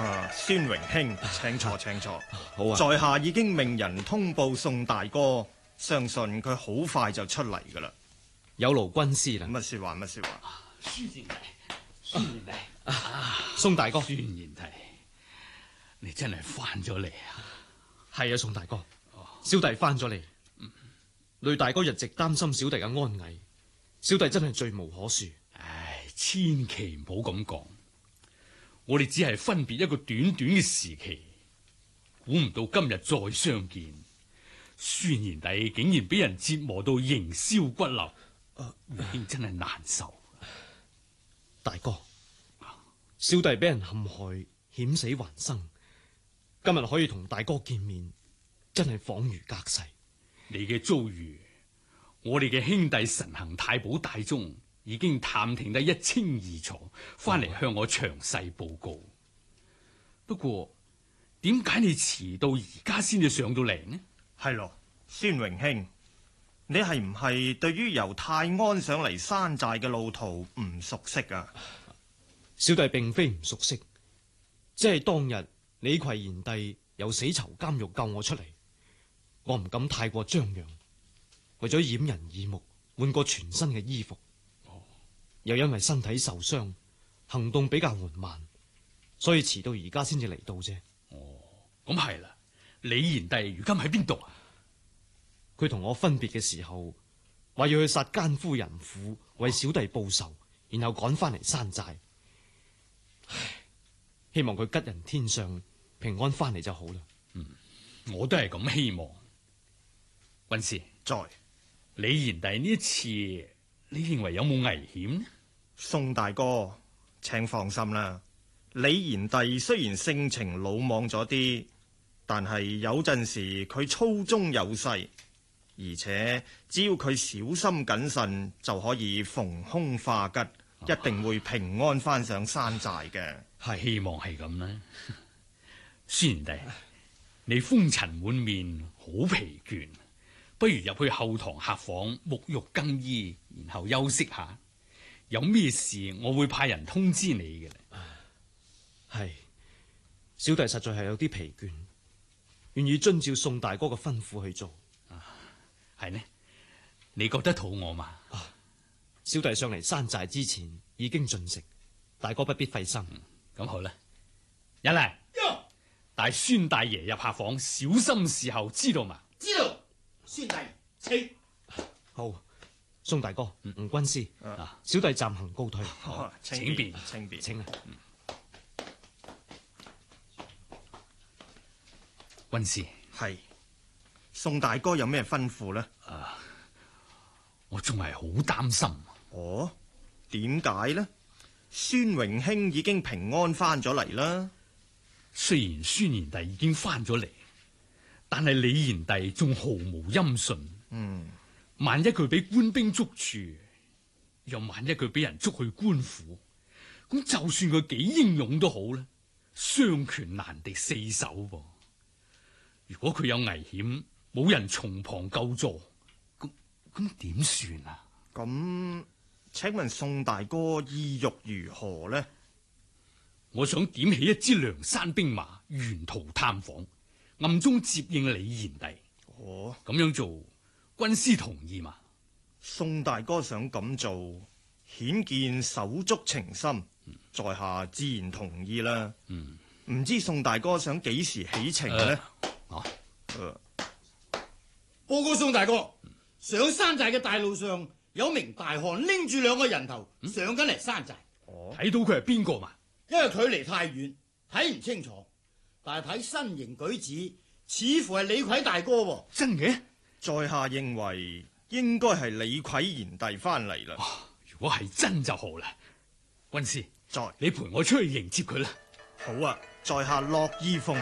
孫榮興，請坐，請坐。 好啊。 在下已經命人通報宋大哥，相信佢好快就出嚟噶啦。 有勞軍師啦。 乜說話？乜說話？ 孫賢弟，孫賢弟， 宋大哥， 孫賢弟，你真係翻咗嚟啊！ 係啊，宋大哥，小弟翻咗嚟。雷大哥一直擔心小弟嘅安危，小弟真係罪無可恕。 唉，千祈唔好咁講，我哋只係分別一個短短嘅時期，估唔到今日再相見，孫賢弟竟然俾人折磨到形銷骨立，已經真係難受。 大哥，小弟俾人陷害，險死還生，今日可以同大哥見面，真係恍如隔世。 你嘅遭遇，我哋嘅兄弟神行太保大鐘已經探聽得一清二楚，翻嚟向我詳細報告。不過，點解你遲到而家先至上到嚟呢？ 係咯，孫榮興，你係唔係對於由泰安上嚟山寨嘅路途唔熟悉啊？ 小弟並非唔熟悉，即係當日李逵賢弟由死囚監獄救我出嚟，我唔敢太過張揚，為咗掩人耳目，換過全新嘅衣服。又因為身體受傷，行動比較緩慢，所以遲到而家先至嚟到啫。 咁係啦，李賢弟如今喺邊度啊？ 佢同我分別嘅時候，話要去殺奸夫淫婦，為小弟報仇，然後趕翻嚟山寨。唉，希望佢吉人天相，平安翻嚟就好啦。 我都係咁希望。軍師， 在李賢弟呢一次，你認為有冇危險呢？ 宋大哥，請放心啦。李賢弟雖然性情魯莽咗啲，但係有陣時佢粗中有細，而且只要佢小心謹慎，就可以逢凶化吉，一定會平安翻上山寨嘅。 係希望係咁啦。孫賢弟，你風塵滿面，好疲倦，不如入去後堂客房沐浴更衣，然後休息下。有咩事我會派人通知你嘅。 係，小弟實在係有啲疲倦，願意遵照宋大哥嘅吩咐去做。 係呢？你覺得肚餓嘛？ 小弟上嚟山寨之前已經進食，大哥不必費心。 咁好啦，入嚟，帶孫大爺入客房，小心侍候，知道嘛？ 知道。孫大爺，請。 好，宋大哥，吳軍師，小弟暫行告退。 請便， 請便， 請啊。 軍師， 係宋大哥有咩吩咐呢？ 我仲係好擔心。 哦，點解呢？孫榮興已經平安翻咗嚟啦。 雖然孫賢弟已經翻咗嚟，但係李賢弟仲毫無音訊。萬一佢俾官兵捉住，又萬一佢俾人捉去官府，咁就算佢幾英勇都好啦，雙拳難敵四手噃。如果佢有危險，冇人從旁救助，咁點算啊？ 咁，請問宋大哥意欲如何呢？ 我想點起一支梁山兵馬，沿途探訪，暗中接應李賢弟。 哦， 咁樣做，軍師同意嘛？ 宋大哥想咁做，顯見手足情深，在下自然同意啦。唔知宋大哥想幾時起程呢？ 報告宋大哥，上山寨嘅大路上有名大漢拎住兩個人頭上緊嚟山寨。 睇到佢係邊個嘛？ 因為距離太遠，睇唔清楚，但係睇身形舉止，似乎係李逵大哥。 真嘅？ 在下認為應該係李逵賢弟翻嚟啦。 如果係真就好啦。軍師， 在你陪我出去迎接佢啦。 好啊，在下樂意奉